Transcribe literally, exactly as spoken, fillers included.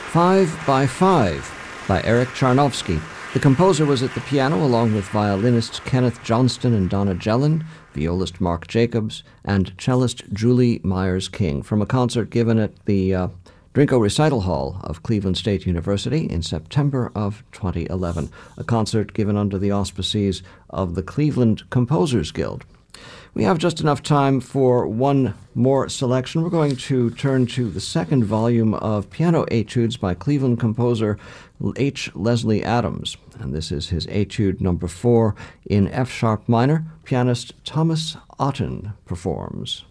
Five by Five by Eric Charnovsky. The composer was at the piano along with violinists Kenneth Johnston and Donna Jellin, violist Mark Jacobs, and cellist Julie Myers-King from a concert given at the uh, Drinko Recital Hall of Cleveland State University in September of twenty eleven, a concert given under the auspices of the Cleveland Composers Guild. We have just enough time for one more selection. We're going to turn to the second volume of piano etudes by Cleveland composer H. Leslie Adams, and this is his etude number four in F-sharp minor. Pianist Thomas Otten performs.